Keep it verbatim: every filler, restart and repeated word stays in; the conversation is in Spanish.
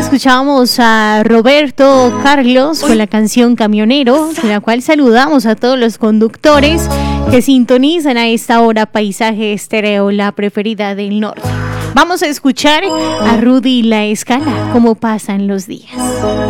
escuchamos a Roberto Carlos con la canción Camionero, con la cual saludamos a todos los conductores que sintonizan a esta hora Paisaje Estéreo, la preferida del norte. Vamos a escuchar a Rudy La Escala, cómo pasan los días.